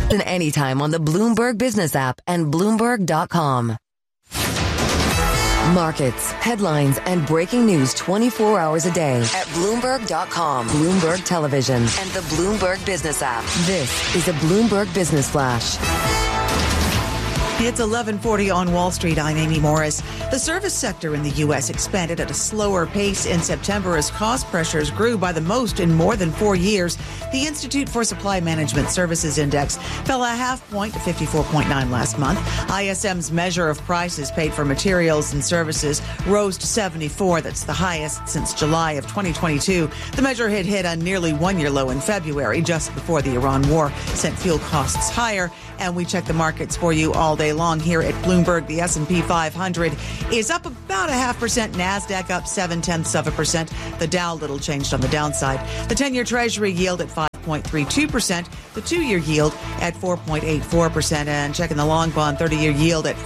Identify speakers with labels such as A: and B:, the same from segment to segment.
A: Listen anytime on the Bloomberg Business app and Bloomberg.com. Markets, headlines, and breaking news 24 hours a day at Bloomberg.com, Bloomberg Television, and the Bloomberg Business app. This is a Bloomberg Business Flash.
B: It's 11:40 on Wall Street. I'm Amy Morris. The service sector in the U.S. expanded at a slower pace in September as cost pressures grew by the most in more than 4 years. The Institute for Supply Management Services Index fell a half point to 54.9 last month. ISM's measure of prices paid for materials and services rose to 74. That's the highest since July of 2022. The measure had hit a nearly one-year low in February, just before the Iran war sent fuel costs higher. And we check the markets for you all day long here at Bloomberg. The S&P 500 is up about 0.5%. NASDAQ up 0.7%. The Dow little changed on the downside. The 10-year Treasury yield at 5.32%. The 2-year yield at 4.84%. And checking the long bond 30-year yield at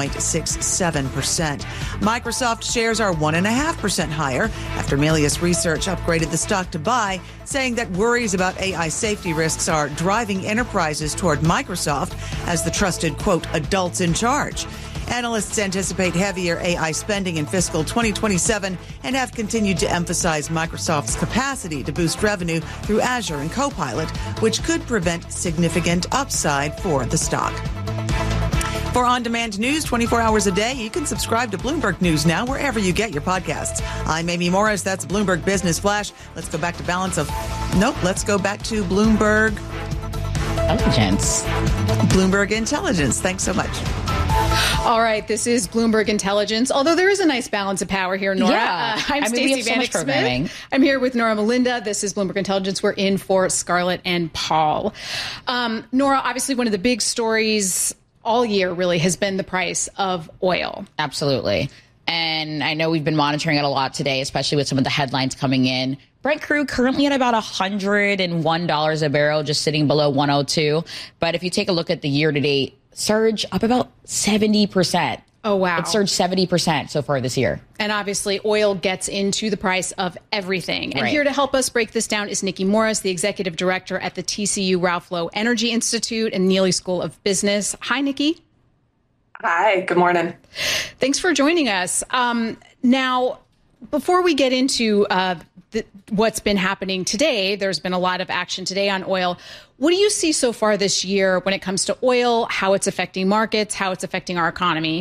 B: 5.67%. Microsoft shares are 1.5% higher after Melius Research upgraded the stock to buy, saying that worries about AI safety risks are driving enterprises toward Microsoft as the trusted, quote, adults in charge. Analysts anticipate heavier AI spending in fiscal 2027 and have continued to emphasize Microsoft's capacity to boost revenue through Azure and Copilot, which could prevent significant upside for the stock. For on-demand news 24 hours a day, you can subscribe to Bloomberg News now wherever you get your podcasts. I'm Amy Morris. That's Bloomberg Business Flash. Let's go back to let's go back to Bloomberg
C: Intelligence.
B: Bloomberg Intelligence. Thanks so much.
D: All right, this is Bloomberg Intelligence, although there is a nice balance of power here, Nora.
C: Yeah.
D: I'm Stacey Vanek Smith. I'm here with Nora Melinda. This is Bloomberg Intelligence. We're in for Scarlett and Paul. Nora, obviously one of the big stories all year really has been the price of oil.
C: Absolutely. And I know we've been monitoring it a lot today, especially with some of the headlines coming in. Brent crude currently at about $101 a barrel, just sitting below 102. But if you take a look at the year-to-date surge, up about 70%.
D: Oh, wow.
C: It surged 70% so far this year.
D: And obviously, oil gets into the price of everything. And
C: right.
D: Here to help us break this down is Nikki Morris, the executive director at the TCU Ralph Lowe Energy Institute and Neely School of Business. Hi, Nikki.
E: Hi, good morning.
D: Thanks for joining us. Now, before we get into what's been happening today, there's been a lot of action today on oil. What do you see so far this year when it comes to oil, how it's affecting markets, how it's affecting our economy?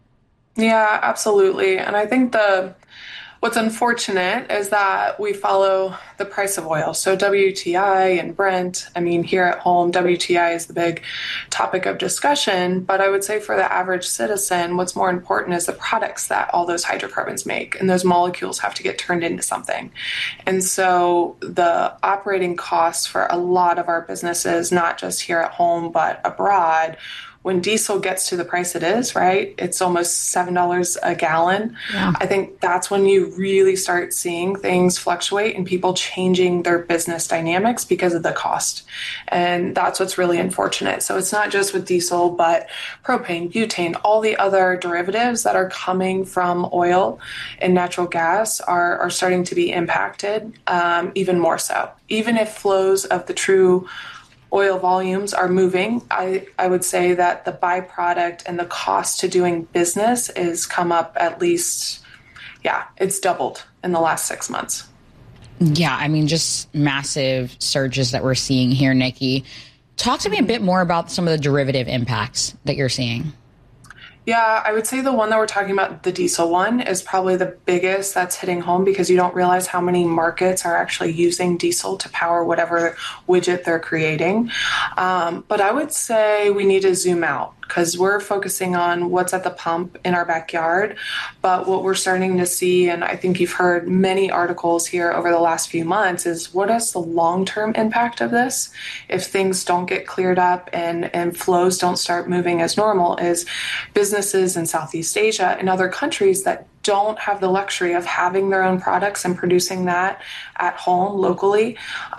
E: Yeah, absolutely. And I think what's unfortunate is that we follow the price of oil. So WTI and Brent, I mean, here at home, WTI is the big topic of discussion. But I would say for the average citizen, what's more important is the products that all those hydrocarbons make. And those molecules have to get turned into something. And so the operating costs for a lot of our businesses, not just here at home, but abroad, when diesel gets to the price it is, right, it's almost $7 a gallon.
D: Yeah.
E: I think that's when you really start seeing things fluctuate and people changing their business dynamics because of the cost. And that's what's really unfortunate. So it's not just with diesel, but propane, butane, all the other derivatives that are coming from oil and natural gas are starting to be impacted even more so. Even if flows of the true oil volumes are moving, I would say that the byproduct and the cost to doing business is come up at least, it's doubled in the last 6 months.
C: Yeah, I mean, just massive surges that we're seeing here, Nikki. Talk to me a bit more about some of the derivative impacts that you're seeing.
E: Yeah, I would say the one that we're talking about, the diesel one, is probably the biggest that's hitting home because you don't realize how many markets are actually using diesel to power whatever widget they're creating. But I would say we need to zoom out because we're focusing on what's at the pump in our backyard. But what we're starting to see, and I think you've heard many articles here over the last few months, is what is the long-term impact of this if things don't get cleared up and flows don't start moving as normal, is businesses in Southeast Asia and other countries that don't have the luxury of having their own products and producing that at home locally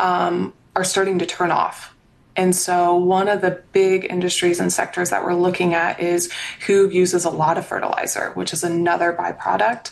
E: are starting to turn off. And so one of the big industries and sectors that we're looking at is who uses a lot of fertilizer, which is another byproduct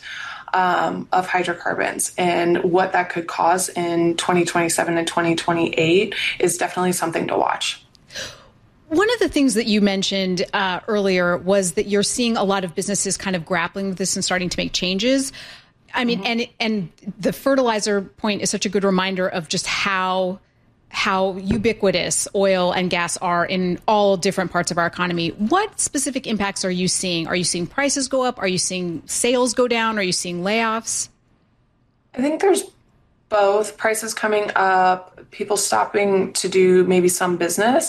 E: of hydrocarbons. And what that could cause in 2027 and 2028 is definitely something to watch.
D: One of the things that you mentioned earlier was that you're seeing a lot of businesses kind of grappling with this and starting to make changes. I mean, and the fertilizer point is such a good reminder of just how ubiquitous oil and gas are in all different parts of our economy. What specific impacts are you seeing? Are you seeing prices go up? Are you seeing sales go down? Are you seeing layoffs?
E: I think there's both. Prices coming up, people stopping to do maybe some business.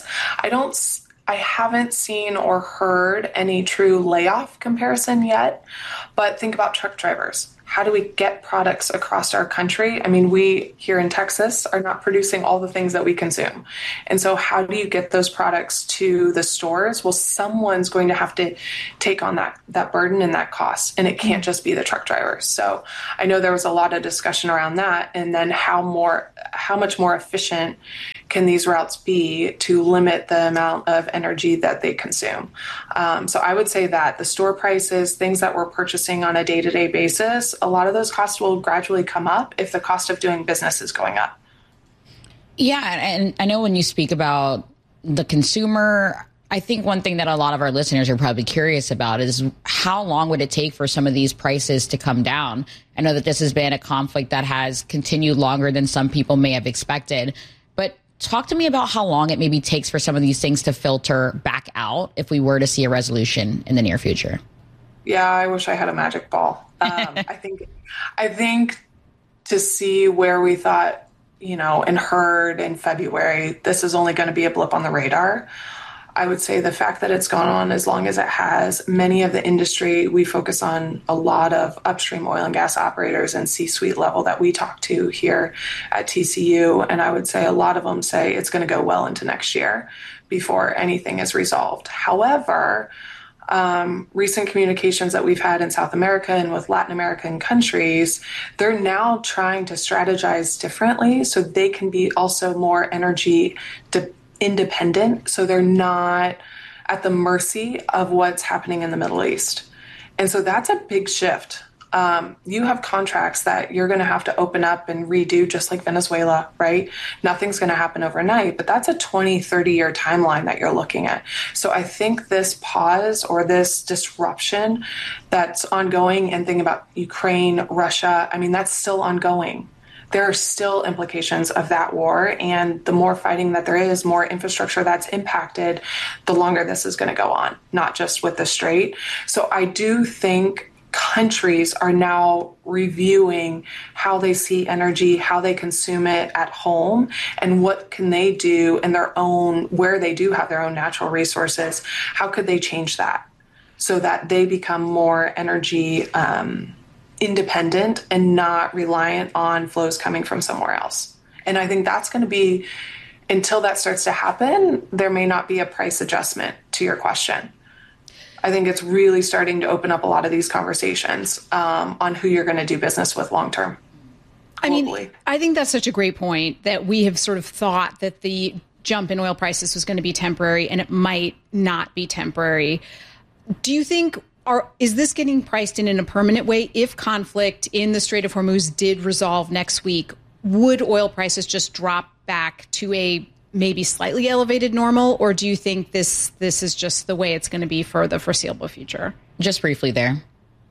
E: I haven't seen or heard any true layoff comparison yet, but think about truck drivers. How do we get products across our country? I mean, we here in Texas are not producing all the things that we consume. And so how do you get those products to the stores? Well, someone's going to have to take on that burden and that cost. And it can't just be the truck drivers. So I know there was a lot of discussion around that. And then how much more efficient can these routes be to limit the amount of energy that they consume? So I would say that the store prices, things that we're purchasing on a day-to-day basis, a lot of those costs will gradually come up if the cost of doing business is going up.
C: Yeah, and I know when you speak about the consumer, I think one thing that a lot of our listeners are probably curious about is how long would it take for some of these prices to come down? I know that this has been a conflict that has continued longer than some people may have expected, but talk to me about how long it maybe takes for some of these things to filter back out if we were to see a resolution in the near future.
E: Yeah, I wish I had a magic ball. I think to see where we thought, and heard in February, this is only going to be a blip on the radar. I would say the fact that it's gone on as long as it has, many of the industry, we focus on a lot of upstream oil and gas operators and C-suite level that we talk to here at TCU. And I would say a lot of them say it's going to go well into next year before anything is resolved. However, recent communications that we've had in South America and with Latin American countries, they're now trying to strategize differently so they can be also more energy independent, so they're not at the mercy of what's happening in the Middle East. And so that's a big shift. You have contracts that you're going to have to open up and redo, just like Venezuela, right? Nothing's going to happen overnight, but that's a 20, 30-year timeline that you're looking at. So I think this pause or this disruption that's ongoing, and think about Ukraine, Russia, I mean, that's still ongoing. There are still implications of that war, and the more fighting that there is, more infrastructure that's impacted, the longer this is going to go on, not just with the Strait. So I do think countries are now reviewing how they see energy, how they consume it at home, and what can they do in their own, where they do have their own natural resources, how could they change that so that they become more energy independent and not reliant on flows coming from somewhere else. And I think that's going to be, until that starts to happen, there may not be a price adjustment to your question. I think it's really starting to open up a lot of these conversations on who you're going to do business with long term.
D: I mean, I think that's such a great point, that we have sort of thought that the jump in oil prices was going to be temporary, and it might not be temporary. Do you think, is this getting priced in a permanent way? If conflict in the Strait of Hormuz did resolve next week, would oil prices just drop back to a maybe slightly elevated normal, or do you think this is just the way it's going to be for the foreseeable future? Just briefly there.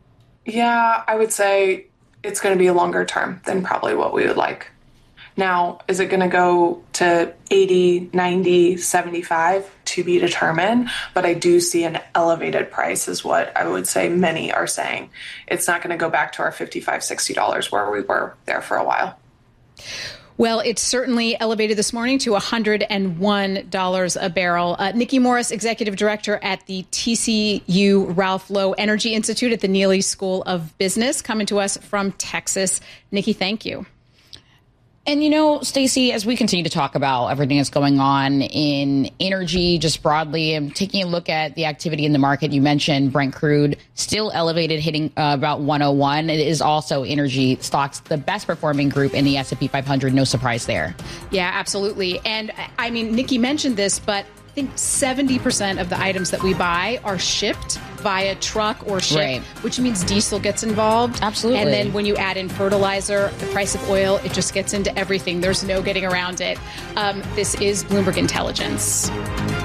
E: Yeah, I would say it's going to be a longer term than probably what we would like. Now, is it going to go to 80, 90, 75 to be determined? But I do see an elevated price is what I would say many are saying. It's not going to go back to our $55, $60 where we were there for a while.
D: Well, it's certainly elevated this morning to $101 a barrel. Nikki Morris, Executive Director at the TCU Ralph Lowe Energy Institute at the Neely School of Business, coming to us from Texas. Nikki, thank you.
C: And, Stacey, as we continue to talk about everything that's going on in energy just broadly, and taking a look at the activity in the market, you mentioned Brent crude still elevated, hitting about 101. It is also energy stocks, the best performing group in the S&P 500. No surprise there.
D: Yeah, absolutely. And I mean, Nikki mentioned this, but I think 70% of the items that we buy are shipped via truck or ship, right, which means diesel gets involved.
C: Absolutely.
D: And then when you add in fertilizer, the price of oil, it just gets into everything. There's no getting around it. This is Bloomberg Intelligence.